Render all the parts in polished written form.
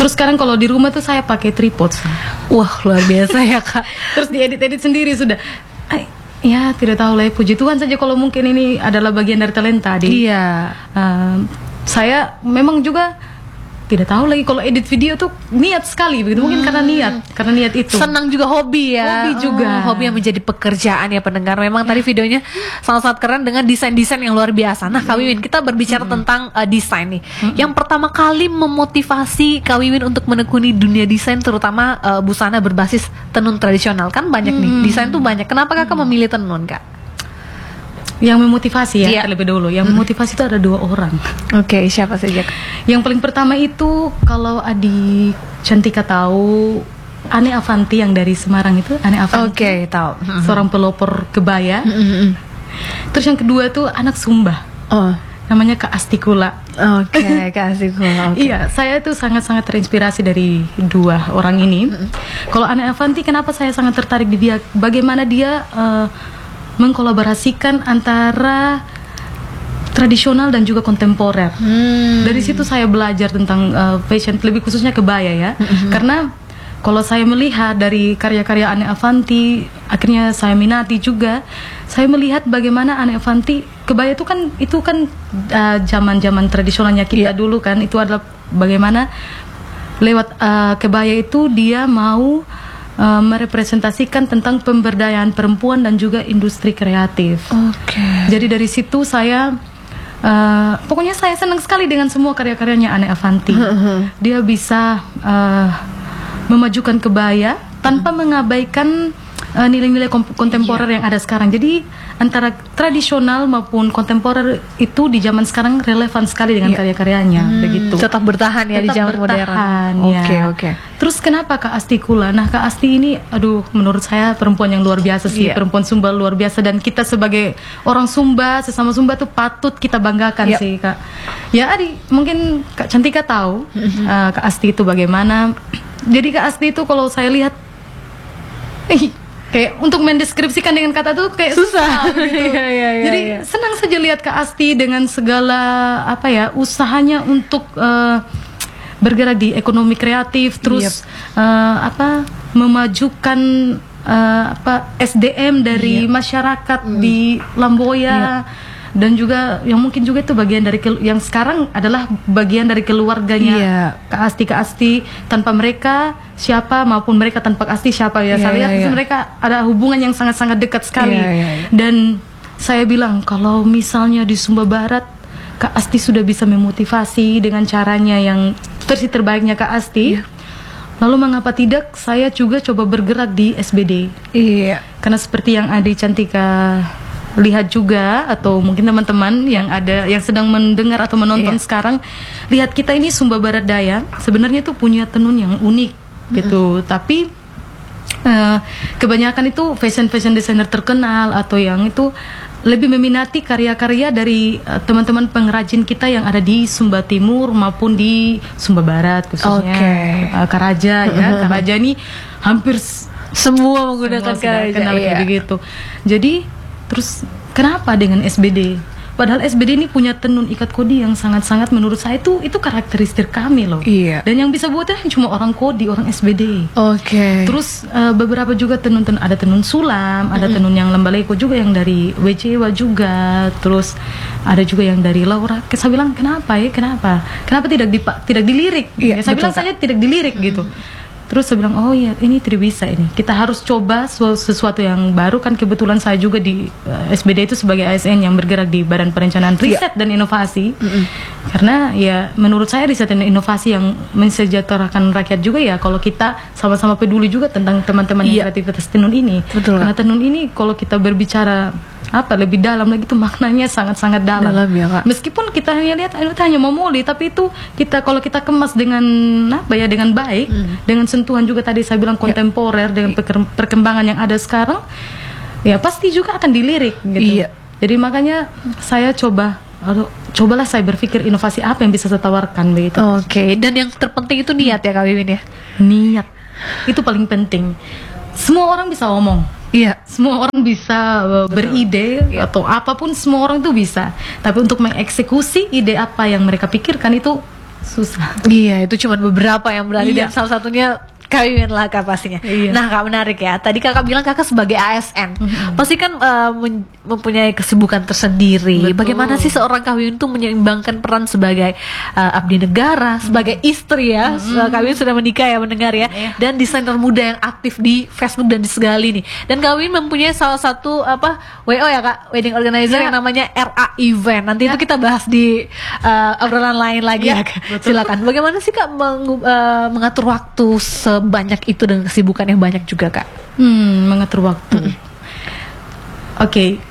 Terus sekarang kalau di rumah tuh saya pakai tripod. Wah, luar biasa ya Kak. Terus diedit-edit sendiri sudah. Ya tidak tahu lah, puji Tuhan saja kalau mungkin ini adalah bagian dari talenta. Iya. Saya memang juga tidak tahu lagi kalau edit video tuh niat sekali begitu, mungkin karena niat itu. Senang juga hobi ya. Hobi juga. Hobi yang menjadi pekerjaan ya pendengar. Memang tadi videonya sangat-sangat keren dengan desain-desain yang luar biasa. Nah Kak Wiwin, kita berbicara tentang desain nih. Yang pertama kali memotivasi Kak Wiwin untuk menekuni dunia desain, terutama busana berbasis tenun tradisional, kan banyak nih. Desain tuh banyak. Kenapa Kakak memilih tenun Kak? Yang memotivasi ya, Iya. terlebih dahulu. Yang memotivasi itu ada 2 orang. Oke, siapa saja? Yang paling pertama itu kalau adik Cantika tahu, Ane Avanti yang dari Semarang itu, Ane Avanti. Oke, tahu. Seorang pelopor kebaya. Terus yang kedua tuh anak Sumba. Oh. Namanya Kak Astikula. Oke, kasih gua. Iya, saya tuh sangat-sangat terinspirasi dari 2 orang ini. Kalau Ane Avanti, kenapa saya sangat tertarik di dia? Bagaimana dia mengkolaborasikan antara tradisional dan juga kontemporer. Dari situ saya belajar tentang fashion, lebih khususnya kebaya ya. Karena kalau saya melihat dari karya-karya Ane Avanti, akhirnya saya minati juga. Saya melihat bagaimana Ane Avanti, kebaya itu kan zaman-zaman tradisionalnya kita dulu kan, itu adalah bagaimana lewat kebaya itu dia mau merepresentasikan tentang pemberdayaan perempuan dan juga industri kreatif. Jadi dari situ saya pokoknya saya senang sekali dengan semua karya-karyanya Ane Avanti. Dia bisa memajukan kebaya tanpa mengabaikan nilai-nilai kontemporer yang ada sekarang. Jadi antara tradisional maupun kontemporer itu di zaman sekarang relevan sekali dengan karya-karyanya. Begitu. Tetap bertahan ya, di zaman modern. Oke. Terus kenapa Kak Astikula? Nah, Kak Asti ini, aduh, menurut saya perempuan yang luar biasa sih, perempuan Sumba luar biasa, dan kita sebagai orang Sumba, sesama Sumba tuh patut kita banggakan sih Kak. Ya, mungkin Kak Cantika tahu Kak Asti itu bagaimana. Jadi Kak Asti itu kalau saya lihat, kayak untuk mendeskripsikan dengan kata tuh kayak susah gitu. Jadi senang saja lihat Kak Asti dengan segala usahanya untuk bergerak di ekonomi kreatif, terus memajukan SDM dari masyarakat di Lamboya. Dan juga yang mungkin juga itu bagian dari yang sekarang adalah bagian dari keluarganya Kak Asti. Tanpa mereka siapa, maupun mereka tanpa Kak Asti siapa ya. Saya lihat mereka ada hubungan yang sangat-sangat dekat sekali. Dan saya bilang kalau misalnya di Sumba Barat Kak Asti sudah bisa memotivasi dengan caranya yang versi terbaiknya Kak Asti, lalu mengapa tidak saya juga coba bergerak di SBD. Karena seperti yang Adik Cantika lihat juga, atau mungkin teman-teman yang sedang mendengar atau menonton sekarang, lihat kita ini Sumba Barat Daya sebenarnya tuh punya tenun yang unik gitu. Tapi kebanyakan itu fashion designer terkenal atau yang itu lebih meminati karya-karya dari teman-teman pengrajin kita yang ada di Sumba Timur maupun di Sumba Barat khususnya. Karaja ya. Karaja ini hampir semua menggunakan Karaja kayak begitu. Jadi terus kenapa dengan SBD? Padahal SBD ini punya tenun ikat kodi yang sangat-sangat menurut saya itu karakteristik kami loh. Dan yang bisa buatnya cuma orang kodi, orang SBD. Terus beberapa juga ada tenun sulam, ada tenun yang lembaleko juga yang dari WCW juga. Terus ada juga yang dari Laura. Saya bilang kenapa tidak dilirik? Saya bilang saja tidak dilirik gitu. Terus saya bilang, oh iya, ini tidak bisa ini. Kita harus coba sesuatu yang baru. Kan kebetulan saya juga di SBD itu sebagai ASN yang bergerak di Badan Perencanaan Riset dan Inovasi. Karena ya menurut saya riset dan inovasi yang mensejahterakan rakyat juga ya. Kalau kita sama-sama peduli juga tentang teman-teman yang kreativitas tenun ini. Karena tenun ini kalau kita berbicara lebih dalam lagi, itu maknanya sangat-sangat dalam ya, Kak. Meskipun kita hanya lihat itu hanya memoli, tapi itu kalau kita kemas dengan dengan baik, dengan sentuhan juga tadi saya bilang kontemporer, dengan perkembangan yang ada sekarang, ya pasti juga akan dilirik gitu. Jadi makanya saya cobalah saya berpikir inovasi apa yang bisa saya tawarkan begitu. Dan yang terpenting itu niat ya Kak Wiwin ya. Niat itu paling penting. Semua orang bisa ngomong. Semua orang bisa beride atau apapun, semua orang itu bisa. Tapi untuk mengeksekusi ide apa yang mereka pikirkan itu susah. Iya, itu cuma beberapa yang berani Iya. dan salah satunya Kak Wiwin lah Kak pastinya. Iya. Nah Kak, menarik ya. Tadi Kakak bilang Kakak sebagai ASN, pasti kan mempunyai kesibukan tersendiri. Betul. Bagaimana sih seorang Kak Wiwin tuh menyeimbangkan peran sebagai abdi negara, sebagai istri ya. Kak Wiwin sudah menikah ya, mendengar ya. Iya. Dan desainer muda yang aktif di Facebook dan di Segali nih. Dan Kak Wiwin mempunyai salah satu WO ya Kak, wedding organizer Iya. yang namanya RA Event. Nanti itu kita bahas di obrolan lain lagi Iya, ya Kak. betul. Silakan. Bagaimana sih Kak mengatur waktu sebanyak itu dengan kesibukan yang banyak juga Kak? Mengatur waktu. Oke.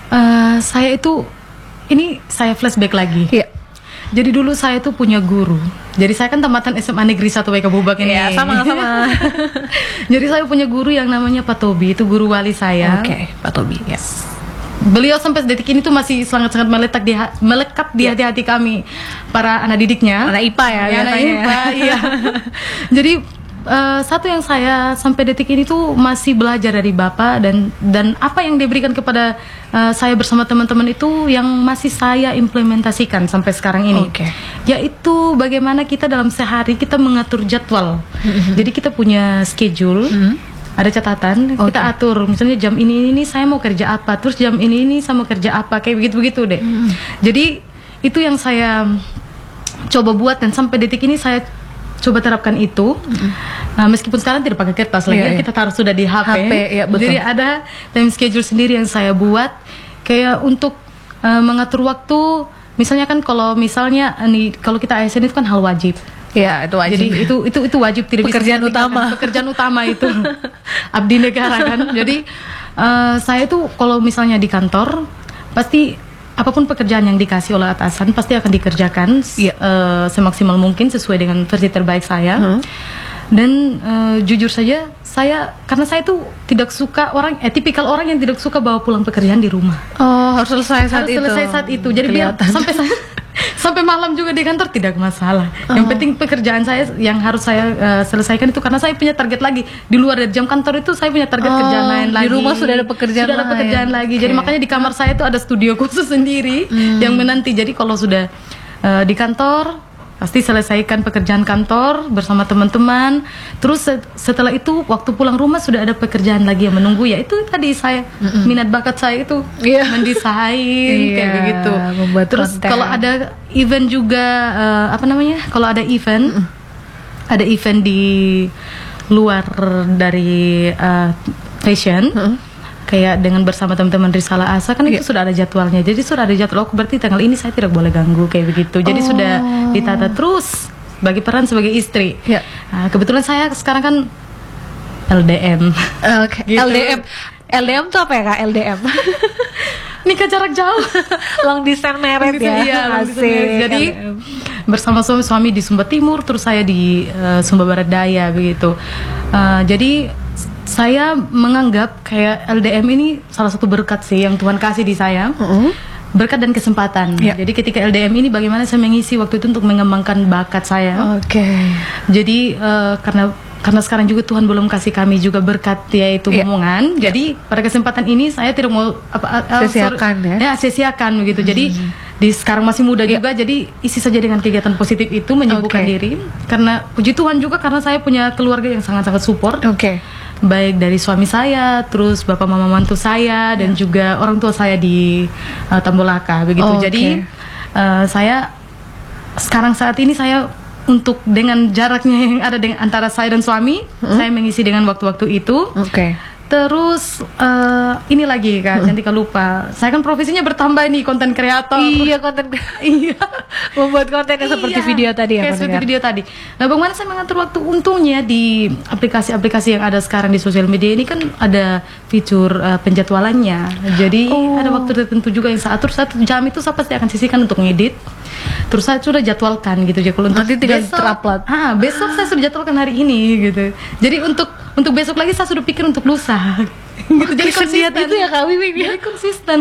Saya itu, ini saya flashback lagi. Iya. Jadi dulu saya tuh punya guru. Jadi saya kan tamatan SMA Negeri 1 WK Bubak ini. Iya, sama-sama. Jadi saya punya guru yang namanya Pak Tobi, itu guru wali saya. Oke, Pak Tobi. Ya. Beliau sampai detik ini tuh masih sangat-sangat melekat di hati-hati kami para anak didiknya. Anak IPA ya, Anak biasanya IPA, ya. iya. Jadi satu yang saya sampai detik ini tuh masih belajar dari Bapak, dan apa yang diberikan kepada saya bersama teman-teman itu yang masih saya implementasikan sampai sekarang ini. Oke. Yaitu bagaimana kita dalam sehari kita mengatur jadwal. Jadi kita punya schedule. Ada catatan, kita atur. Misalnya jam ini saya mau kerja apa, terus jam ini saya mau kerja apa, kayak begitu deh. Jadi itu yang saya coba buat, dan sampai detik ini saya coba terapkan itu. Nah, meskipun sekarang tidak pakai kertas lagi, kita taruh sudah di HP. ya, betul. Jadi ada time schedule sendiri yang saya buat, kayak untuk mengatur waktu. Misalnya kan kalau misalnya nih, kalau kita ASN itu kan hal wajib. Iya, itu wajib. Jadi itu wajib, tidak Pekerjaan bisa utama. Pekerjaan utama itu abdi negara kan. Jadi saya tuh kalau misalnya di kantor pasti apapun pekerjaan yang dikasih oleh atasan pasti akan dikerjakan semaksimal mungkin sesuai dengan versi terbaik saya. Dan jujur saja karena saya tuh tidak suka tipikal orang yang tidak suka bawa pulang pekerjaan di rumah. Oh, harus selesai saat itu. Jadi biar sampai malam juga di kantor tidak masalah. Yang penting pekerjaan saya yang harus saya selesaikan itu, karena saya punya target lagi di luar dari jam kantor itu, saya punya target kerjaan lain lagi. Di rumah sudah ada pekerjaan lagi. Jadi makanya di kamar saya itu ada studio khusus sendiri yang menanti. Jadi kalau sudah di kantor pasti selesaikan pekerjaan kantor bersama teman-teman. Terus setelah itu waktu pulang rumah sudah ada pekerjaan lagi yang menunggu, yaitu tadi saya minat bakat saya itu mendesain kayak begitu. Terus kalau ada event juga kalau ada event di luar dari fashion, kayak dengan bersama teman-teman Risalah Asa kan itu sudah ada jadwalnya. Jadi sudah ada jadwal, berarti tanggal ini saya tidak boleh ganggu kayak begitu. Jadi sudah ditata terus bagi peran sebagai istri. Nah, kebetulan saya sekarang kan LDM. Gitu. LDM tuh apa ya Kak? LDM? Nikah jarak jauh. Long distance marriage ya. Iya, jadi bersama suami di Sumba Timur, terus saya di Sumba Barat Daya begitu. Jadi saya menganggap kayak LDM ini salah satu berkat sih yang Tuhan kasih di saya. Berkat dan kesempatan. Jadi ketika LDM ini bagaimana saya mengisi waktu itu untuk mengembangkan bakat saya. Jadi karena sekarang juga Tuhan belum kasih kami juga berkat, yaitu ngomongan. Jadi pada kesempatan ini saya tidak mau sia-siakan begitu. Jadi di sekarang masih muda juga, jadi isi saja dengan kegiatan positif itu, menyibukkan diri. Karena puji Tuhan juga karena saya punya keluarga yang sangat-sangat support. Baik dari suami saya, terus bapak mama mantu saya, dan juga orang tua saya di Tambolaka begitu. Jadi saya sekarang saat ini saya untuk dengan jaraknya yang ada antara saya dan suami, saya mengisi dengan waktu-waktu itu. Terus ini lagi Kak, Cantika lupa. Saya kan profesinya bertambah nih, konten kreator. Membuat konten yang seperti video tadi ya. Seperti video tadi. Nah, bagaimana saya mengatur waktu? Untungnya di aplikasi-aplikasi yang ada sekarang di sosial media ini kan ada fitur penjadwalannya. Jadi ada waktu tertentu juga yang saya atur. 1 jam itu saya pasti akan sisihkan untuk ngedit. Terus saya sudah jadwalkan gitu. Jadi kalau untuk nanti tinggal terupload. Besok saya sudah jadwalkan hari ini gitu. Jadi untuk besok lagi saya sudah pikir untuk lusa. Gitu. Jadi konsisten itu ya Kak Wiwin ya. Jadi konsisten.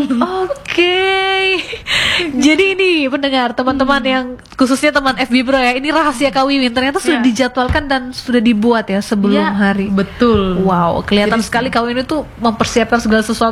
Jadi ini pendengar, teman-teman yang khususnya teman FB Pro ya, ini rahasia Kak Wiwin ternyata sudah dijadwalkan dan sudah dibuat ya sebelum hari. Betul. Wow, kelihatan sekali Kak Wiwin itu mempersiapkan segala sesuatu